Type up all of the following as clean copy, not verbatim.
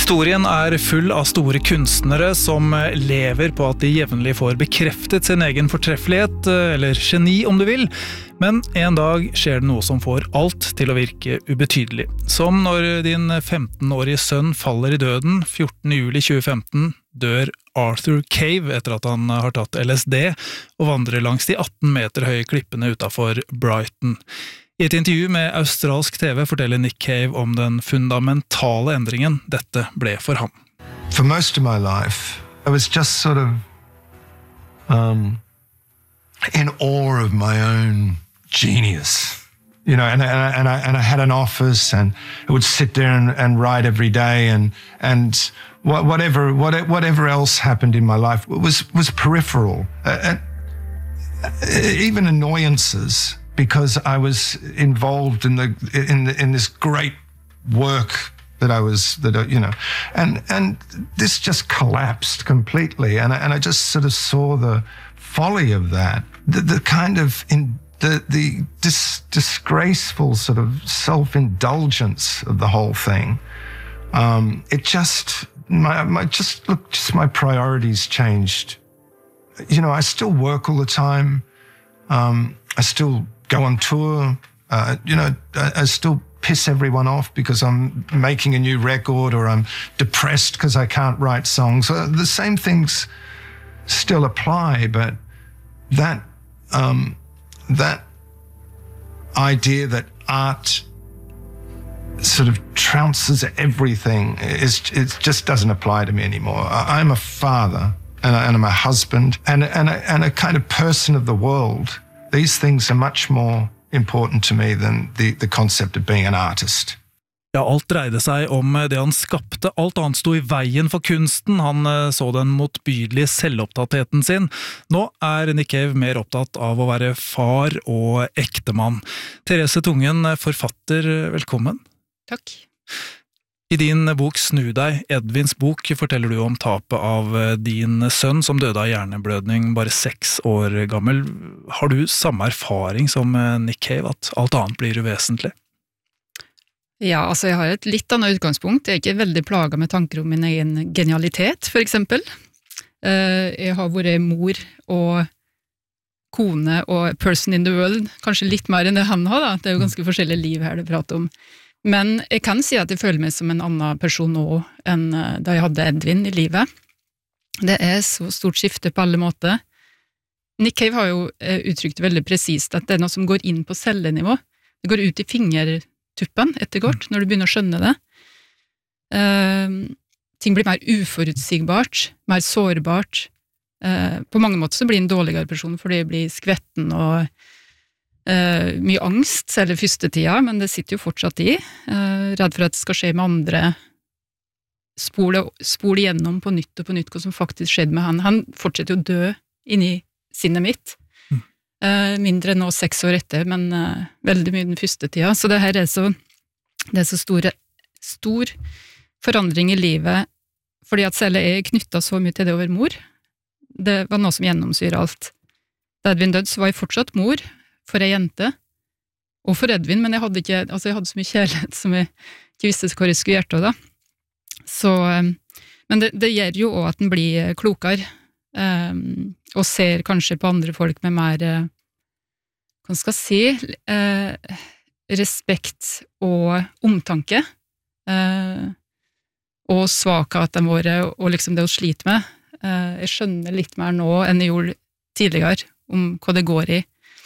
Historien full av store kunstnere som lever på at de jevnlig får bekreftet sin egen fortreffelighet, eller geni om du vil, men en dag skjer det noe som får alt til å virke ubetydelig. Som når din 15-årige sønn faller i døden, 14. juli 2015 dør Arthur Cave etter at han har tatt LSD og vandrer langs de 18 meter høye klippene utenfor Brighton. I et intervju med australsk TV forteller Nick Cave om den fundamentale endringen dette ble for ham. For most of my life, I was just sort of in awe of my own genius. You know, and I had an office and I would sit there and write every day and whatever else happened in my life was peripheral. Even annoyances, because I was involved in this great work and this just collapsed completely, and I just sort of saw the folly of that, the kind of the disgraceful sort of self-indulgence of the whole thing. My priorities changed. You know, I still work all the time. I still go on tour, I still piss everyone off because I'm making a new record, or I'm depressed because I can't write songs. The same things still apply, but that idea that art sort of trounces everything, it just doesn't apply to me anymore. I'm a father, and I'm a husband, and a kind of person of the world. These things are much more important to me than the concept of being an artist. Ja, alt dreide seg om det han skapte, alt annet sto i veien for kunsten, han så den motbydelige selvopptattheten sin. Nå Nick Cave mer opptatt av å være far og ektemann. Therese Tungen, forfatter, velkommen. Takk. I din bok Snu deg, Edvins bok, forteller du om tapet av din sønn som døde av hjerneblødning bare 6 år gammel. Har du samme erfaring som Nick Cave, at alt annet blir uvesentlig? Ja, altså jeg har et litt annet utgangspunkt. Jeg ikke veldig plaget med tanker om min egen genialitet, for eksempel. Jeg har vært mor og kone og person in the world, kanskje litt mer enn det han har da. Det jo ganske forskjellige liv her det prater om. Men jeg kan si at jeg føler meg som en annen person nå enn da jeg hadde Edvin i livet. Det så stort skifte på alle måter. Nick Cave har jo uttrykt veldig presist at det noe som går inn på cellenivå. Det går ut i fingertuppen ettergård, når du begynner å skjønne det. Ting blir mer uforutsigbart, mer sårbart. På mange måter så blir en dårligere person fordi jeg blir skvetten og mye angst, selv i første tida, men det sitter jo fortsatt i. Redd for at det skal skje med andre. Spole igjennom på nytt og på nytt hva som faktisk skjedde med han. Han fortsetter jo å dø inni sinnet mitt. Mindre nå 6 år etter, men veldig mye den første tida. Så det her så stor forandring i livet, fordi at selv jeg knyttet så mye til det over mor. Det var noe som gjennomsyrer alt. Da Edvin døde, så var jeg fortsatt mor, for ei jente, og for Edvin, men jeg hadde så mye kjærlighet som jeg ikke visste hva jeg skulle gjøre da. Så, men det gjør jo også at den blir klokere, og ser kanskje på andre folk med mer, hva skal jeg si, respekt og omtanke, og svakhetene våre, og liksom det å slite med. Jeg skjønner litt mer nå enn jeg gjorde tidligere, om hva det går i.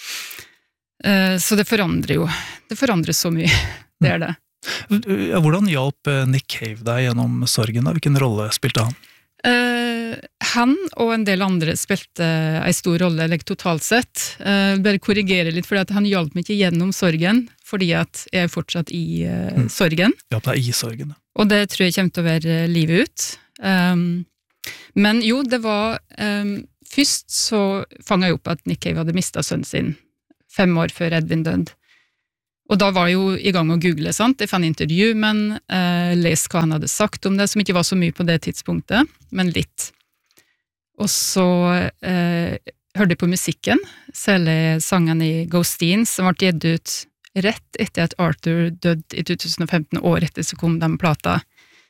Så det forandrer så mye, det det. Ja, hvordan hjalp Nick Cave deg gjennom sorgen da? Hvilken rolle spilte han? Han og en del andre spilte en stor rolle, eller totalt sett. Bare korrigere litt, fordi at han hjalp meg ikke gjennom sorgen, fordi at jeg fortsatt i sorgen. Hjalp deg i sorgen. Og det tror jeg kommer til å være livet ut. Men jo, det var først så fanget jeg opp at Nick Cave hadde mistet sønnen sin 5 år før Edvin døde. Og da var jeg jo i gang å google, sant? Jeg fant intervju, men les hva han hadde sagt om det, som ikke var så mye på det tidspunktet, men litt. Og så hørte jeg på musikken, særlig sangen i Ghosteen, som ble gitt ut rett etter at Arthur døde i 2015, år etter så kom den plata.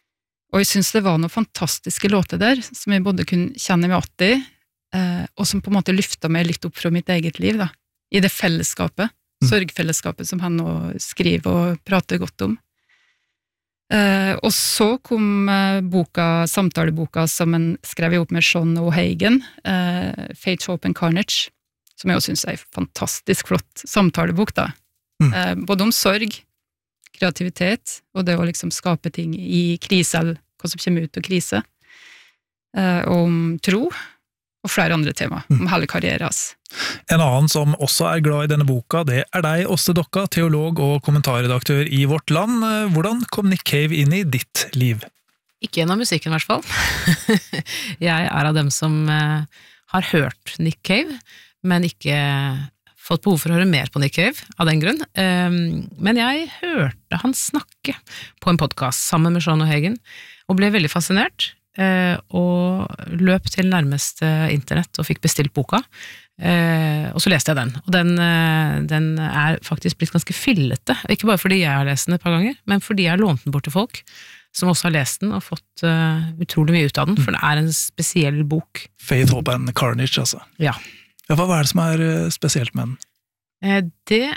Og jeg synes det var noen fantastiske låter der, som jeg både kunne kjenne meg att i, og som på en måte lyfta meg litt opp fra mitt eget liv, da. I det fellesskapet, sørgfellesskapet som han nå skriver og prater godt om. Og så kom samtaleboka som han skrev ihop med Sean O'Hagan, Fate, Hope and Carnage, som jeg også synes en fantastisk flott samtalebok, da. Både om sorg, kreativitet, og det å liksom skape ting i krise, eller hva som kommer ut av krise, og om tro, og flere andre tema, om hele karrieren. En annen som også er glad i denne boka, det er deg, Åste Dokka, teolog og kommentarredaktør i Vårt Land. Hvordan kom Nick Cave inn i ditt liv? Ikke gjennom musikken, i hvert fall. Jeg er av dem som har hørt Nick Cave, men ikke fått behov for å høre mer på Nick Cave, av den grunn. Men jeg hørte han snakke på en podcast sammen med Sean O'Hagan, og ble veldig fascinert, og løp til nærmeste internett og fikk bestilt boka, og så leste jeg den. Og den er faktisk blitt ganske fyllete, ikke bare fordi jeg har lest den et par ganger, men fordi jeg har lånt den bort til folk, som også har lest den og fått utrolig mye ut av den, for det er en spesiell bok. Fate, Hope and Carnage, altså. Ja. Ja, hva er det som er spesielt med den? Det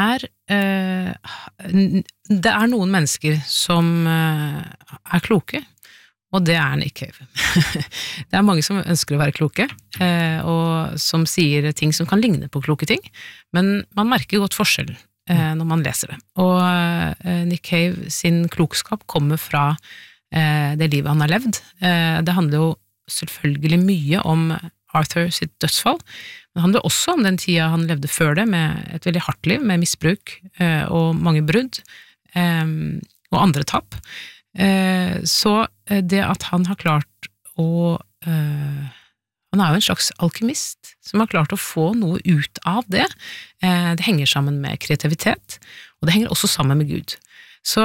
er noen mennesker som er kloke, og det er Nick Cave. Det er mange som ønsker å være kloke, og som sier ting som kan ligne på kloke ting, men man merker godt forskjell når man leser det. Og Nick Cave sin klokskap kommer fra det livet han har levd. Det handler jo selvfølgelig mye om Arthur sitt dødsfall, men det handler også om den tida han levde før det, med et veldig hardt liv, med misbruk og mange brudd og andre tap. Så det at han har klart å han er jo en slags alkymist som har klart å få noe ut av det. Det henger sammen med kreativitet, og det henger også sammen med Gud. Så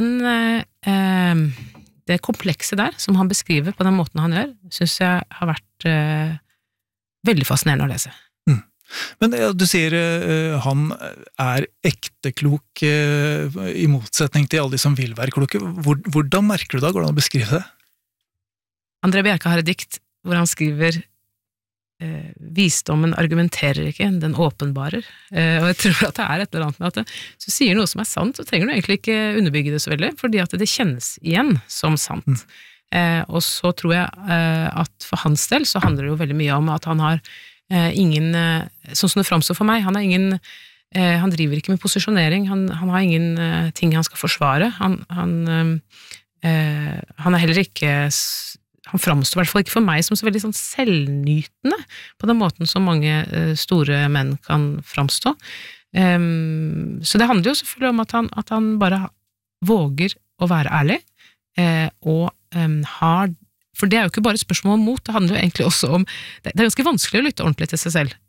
det komplekse der, som han beskriver på den måten han gjør, synes jeg har vært veldig fascinerende å lese. Men du sier han er ekte klok i motsetning til alle de som vil være kloke. Hvordan merker du da? Går det an å beskrive det? André Bjerke har et dikt hvor han skriver visdommen argumenterer ikke, den åpenbarer. Og jeg tror at det er et eller annet med at hvis du sier noe som er sant, så trenger du egentlig ikke underbygge det så veldig, fordi at det kjennes igjen som sant. Og så tror jeg at for hans del så handler det jo veldig mye om at han har ingen, sånn som det framstår for meg, han driver ikke med posisjonering, han har ingen ting han skal forsvare, han er heller ikke, han framstår i hvert fall ikke for meg som så veldig sånn selvnytende på den måten som mange store menn kan framstå. Så det handler jo selvfølgelig om at han bare våger å være ærlig, og har, for det er jo ikke bare et spørsmål om mot, det handler jo egentlig også om, det er ganske vanskelig å lytte ordentlig til seg selv.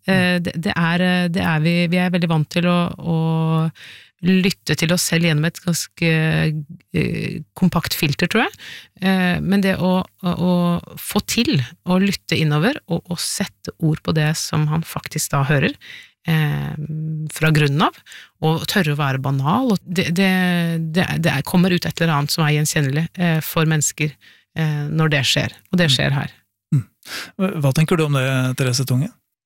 Vi er veldig vant til å lytte til oss selv gjennom et ganske kompakt filter, tror jeg. Men det å få til å lytte innover og sette ord på det som han faktisk da hører, fra grunnen av, og tørre å være banal, og det kommer ut et eller annet som er gjenkjennelig for mennesker når det skjer, og det skjer her. Hva tenker du om det, Therese Tunge?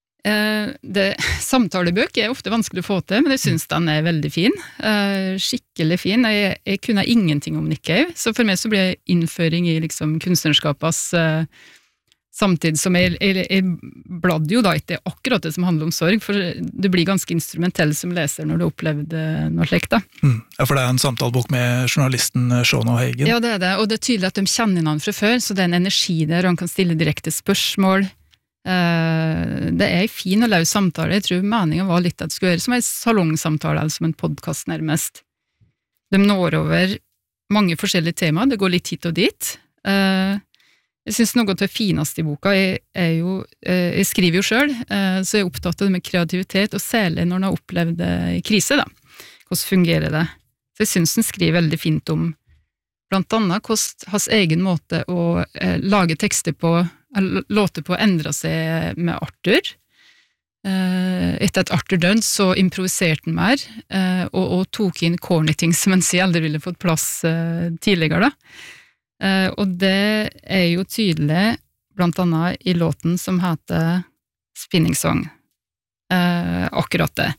Samtalebøk er ofte vanskelig å få til, men jeg synes den er veldig fin, skikkelig fin. Jeg kunne ingenting om Nick Cave, så for meg så ble innføring i liksom kunstnerskapets samtidig som jeg bladde jo da etter akkurat det som handler om sorg, for du blir ganske instrumentell som leser når du opplevde noe slikt da. Ja, for det er en samtalebok med journalisten Sean O'Hagan. Ja, det er det, og det er tydelig at de kjenner han fra før, så det er en energi der, og han kan stille direkte spørsmål. Det er en fin og løs samtale. Jeg tror meningen var litt at det skulle være som en salongsamtale, eller som en podcast nærmest. De når over mange forskjellige temaer, det går litt hit og dit. Jeg synes noe av det fineste i boka jeg skriver jo selv, så jeg er opptatt av det med kreativitet, og særlig når han har opplevd krise da. Hvordan fungerer det? Så jeg synes han skriver veldig fint om blant annet hvordan hans egen måte å lage tekster på, låter på å endre seg med Arthur. Etter at Arthur døde, så improviserte han mer, og tok inn corny ting som han selv aldri ville fått plass tidligere da. Og det jo tydelig, blant annet i låten som heter Spinning Song. Akkurat det.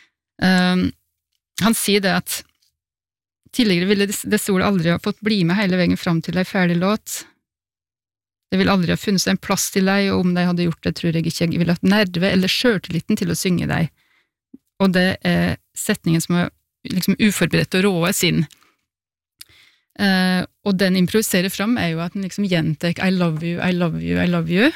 Han sier det at tidligere ville disse ord aldri ha fått bli med hele veien fram til en ferdig låt. Det ville aldri ha funnet seg en plass til deg, og om de hadde gjort det, tror jeg ikke jeg ville hatt nerve eller selvtilliten til å synge deg. Og det setningen som liksom uforberedt og råe sin. Og den improviserer fram jo at den liksom gjentek I love you, I love you, I love you.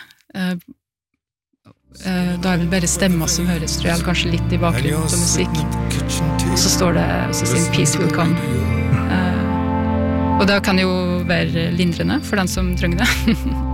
Da det vel bare stemmer som høres, tror jeg, eller kanskje litt i bakgrunnen på musikk. Og så står det også sin peace will come. Og det kan jo være lindrende for den som trenger det.